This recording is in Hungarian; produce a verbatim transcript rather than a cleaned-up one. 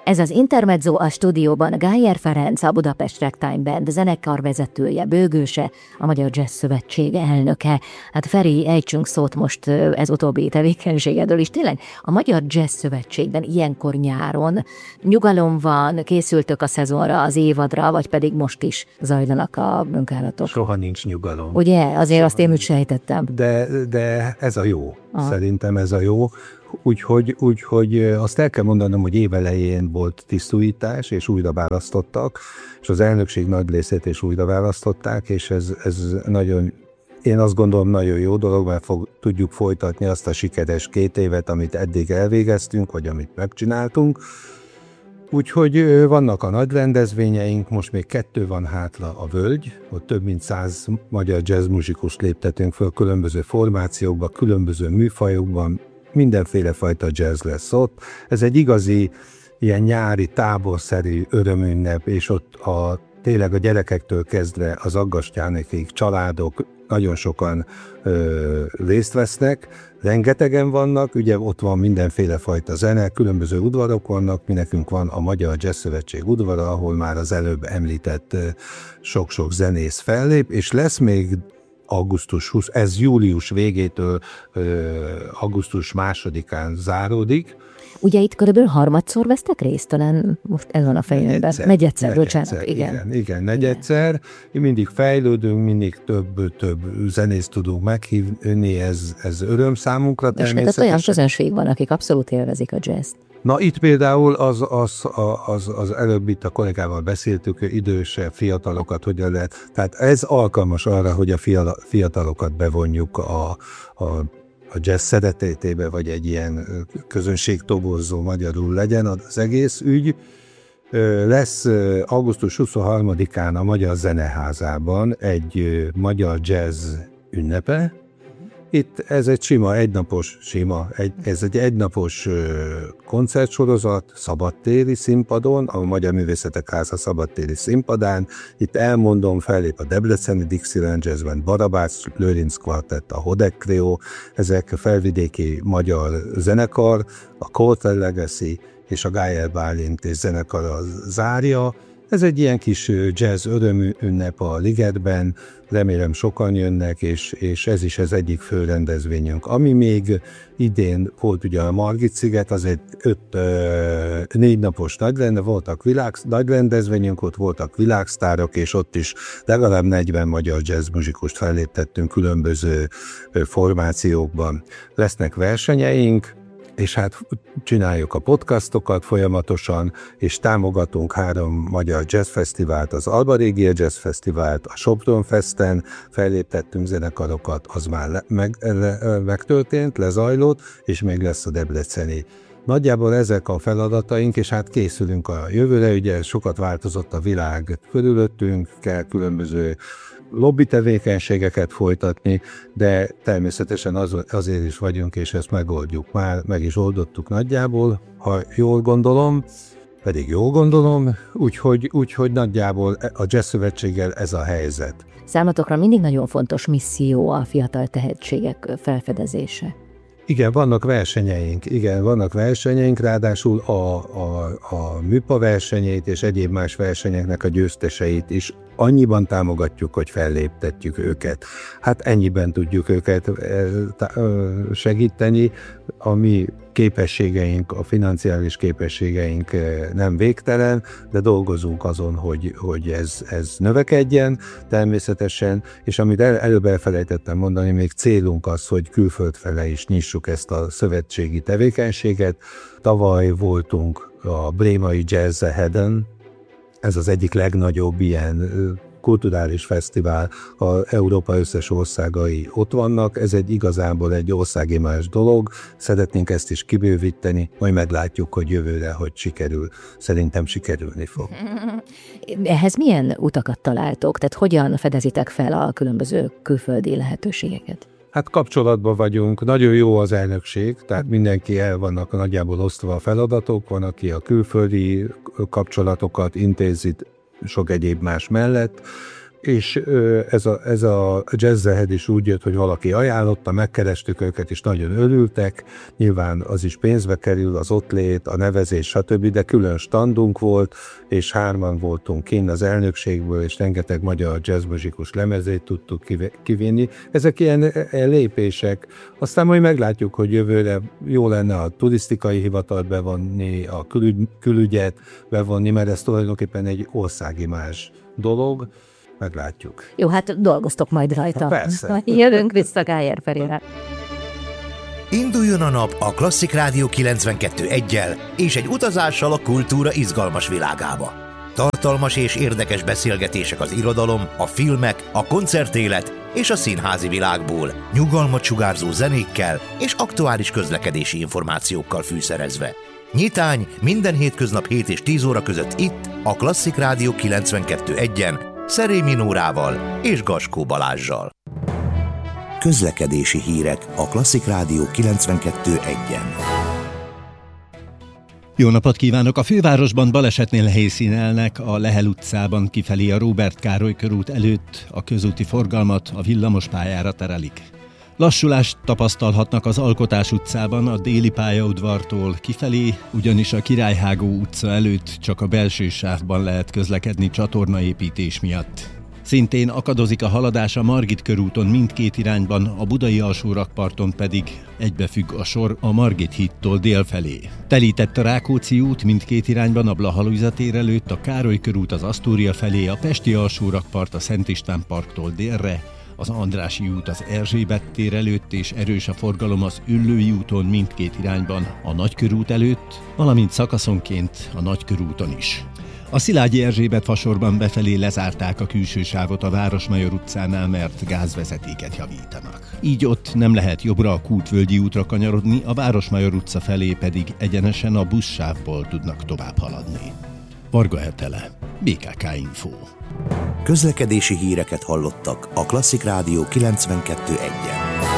Ez az Intermezzo, a stúdióban Gájer Ferenc, a Budapest Ragtime Band zenekar vezetője, bőgőse, a Magyar Jazz Szövetség elnöke. Hát Feri, ejtsünk szót most ez utóbbi tevékenységedről is. Tényleg a Magyar Jazz Szövetségben ilyenkor nyáron nyugalom van, készültök a szezonra, az évadra, vagy pedig most is zajlanak a munkálatok? Soha nincs nyugalom. Ugye? Azért Soha azt én úgy sejtettem. De, de ez a jó. Aha. Szerintem ez a jó. Úgyhogy, úgyhogy azt el kell mondanom, hogy évelején volt tisztújítás, és újra választottak, és az elnökség nagy részét is újra választották, és ez, ez nagyon, én azt gondolom, nagyon jó dolog, mert fog, tudjuk folytatni azt a sikeres két évet, amit eddig elvégeztünk, vagy amit megcsináltunk. Úgyhogy vannak a nagy rendezvényeink, most még kettő van hátra, a Völgy, ott több mint száz magyar jazzmuzsikus léptetünk föl különböző formációkban, különböző műfajokban, mindenféle fajta jazz lesz ott. Ez egy igazi ilyen nyári táborszerű örömünnep, és ott a, tényleg a gyerekektől kezdve az aggastyánikig családok, nagyon sokan ö, részt vesznek, rengetegen vannak, ugye ott van mindenféle fajta zene, különböző udvarok vannak, mi nekünk van a Magyar Jazz Szövetség udvara, ahol már az előbb említett ö, sok-sok zenész fellép, és lesz még augusztus huszadikán, ez július végétől ö, augusztus másodikán záródik. Ugye itt körülbelül harmadszor vesztek részt, talán most ez van a fejemben. Negyedszer, negyedszer, negyedszer, bocsánat, igen. Igen, igen, negyedszer. Mindig fejlődünk, mindig több, több zenészt tudunk meghívni, ez, ez öröm számunkra természetesen. És olyan közönség van, akik abszolút élvezik a jazzt. Na itt például az, az, az, az előbb itt a kollégával beszéltük, hogy idősebb fiatalokat hogyan lehet, tehát ez alkalmas arra, hogy a fiatalokat bevonjuk a, a, a jazz szeretetébe, vagy egy ilyen közönségtoborzó magyarul legyen az egész ügy. Lesz augusztus huszonharmadikán a Magyar Zeneházában egy magyar jazz ünnepe. Itt ez egy sima, egynapos, sima, egy, ez egy egynapos koncertsorozat szabadtéri színpadon, a Magyar Művészetek Háza szabadtéri színpadán. Itt elmondom, fellép a Debreceni Dixieland Jazz Band, Barabás Lőrinc Quartett, a Hodek Trio, ezek a felvidéki magyar zenekar, a Coltrane Legacy és a Gájer Bálint és zenekar zárja. Ez egy ilyen kis jazz örömű ünnep a Ligetben, remélem sokan jönnek, és, és ez is az egyik fő rendezvényünk. Ami még idén volt ugye a Margit-sziget, az egy öt, négy napos nagy rende, voltak világ, nagy rendezvényünk, ott voltak világsztárok, és ott is legalább negyven magyar jazzmuzsikust felléptettünk különböző formációkban. Lesznek versenyeink, és hát csináljuk a podcastokat folyamatosan, és támogatunk három magyar jazzfesztivált, az Alba Régia Jazz Fesztivált, a Sopron Festen felléptettünk zenekarokat, az már le, meg, le, megtörtént, lezajlott, és még lesz a debreceni. Nagyjából ezek a feladataink, és hát készülünk a jövőre, ugye sokat változott a világ körülöttünk, kell különböző lobby tevékenységeket folytatni, de természetesen az, azért is vagyunk, és ezt megoldjuk. Már meg is oldottuk nagyjából, ha jól gondolom, pedig jól gondolom, úgyhogy, úgyhogy nagyjából a Jazz Szövetséggel ez a helyzet. Számotokra mindig nagyon fontos misszió a fiatal tehetségek felfedezése. Igen, vannak versenyeink, igen, vannak versenyeink, ráadásul a, a, a MÜPA versenyét és egyéb más versenyeknek a győzteseit is annyiban támogatjuk, hogy felléptetjük őket. Hát ennyiben tudjuk őket segíteni, a mi képességeink, a financiális képességeink nem végtelen, de dolgozunk azon, hogy, hogy ez, ez növekedjen természetesen, és amit el, előbb elfelejtettem mondani, még célunk az, hogy külföldfele is nyissuk ezt a szövetségi tevékenységet. Tavaly voltunk a Brémai Jazz Ahead-en, ez az egyik legnagyobb ilyen kulturális fesztivál, az Európa összes országai ott vannak, ez egy igazából egy országimázs dolog, szeretnénk ezt is kibővíteni, majd meglátjuk, hogy jövőre, hogy sikerül. Szerintem sikerülni fog. Ehhez milyen utakat találtok? Tehát hogyan fedezitek fel a különböző külföldi lehetőségeket? Hát kapcsolatban vagyunk, nagyon jó az elnökség, tehát mindenki el vannak nagyjából osztva a feladatok, van, aki a külföldi kapcsolatokat intézi sok egyéb más mellett, és ez a, ez a Jazz-Ahead is úgy jött, hogy valaki ajánlotta, megkerestük őket, és nagyon örültek. Nyilván az is pénzbe kerül, az ottlét, a nevezés, stb., de külön standunk volt, és hárman voltunk kint az elnökségből, és rengeteg magyar jazzmuzikus lemezét tudtuk kivinni. Ezek ilyen lépések. Aztán majd meglátjuk, hogy jövőre jó lenne a turisztikai hivatalt bevonni, a külügy, külügyet bevonni, mert ez tulajdonképpen egy országimázs dolog. Meglátjuk. Jó, hát dolgoztok majd rajta. Persze. Jövünk vissza Gájer Ferire. Induljon a nap a Klasszik Rádió kilencvenkettő eggyel és egy utazással a kultúra izgalmas világába. Tartalmas és érdekes beszélgetések az irodalom, a filmek, a koncertélet és a színházi világból, nyugalmat sugárzó zenékkel és aktuális közlekedési információkkal fűszerezve. Nyitány minden hétköznap hét és tíz óra között itt, a Klasszik Rádió kilencvenkettő egyen, Szerémi Nórával és Gaskó Balázssal. Közlekedési hírek a Klasszik Rádió kilencvenkettő egyen. Jó napot kívánok! A fővárosban balesetnél helyszínelnek a Lehel utcában kifelé a Róbert Károly körút előtt, a közúti forgalmat a villamospályára terelik. Lassulást tapasztalhatnak az Alkotás utcában a déli pályaudvartól kifelé, ugyanis a Királyhágó utca előtt csak a belső sávban lehet közlekedni csatornaépítés miatt. Szintén akadozik a haladás a Margit körúton mindkét irányban, a budai alsórakparton pedig egybefügg a sor a Margit hídtól dél felé. Telített a Rákóczi út mindkét irányban a Blaha-Lujza tér előtt, a Károly körút az Asztória felé, a Pesti alsórakpart a Szent István parktól délre, az Andrássy út az Erzsébet tér előtt, és erős a forgalom az Üllői úton mindkét irányban a Nagykörút előtt, valamint szakaszonként a Nagykörúton is. A Szilágyi Erzsébet fasorban befelé lezárták a külső sávot a Városmajor utcánál, mert gázvezetéket javítanak. Így ott nem lehet jobbra a Kútvölgyi útra kanyarodni, a Városmajor utca felé pedig egyenesen a buszsávból tudnak tovább haladni. Varga Hetele, bé ká ká Info. Közlekedési híreket hallottak a Klasszik Rádió kilencvenkettő egyen.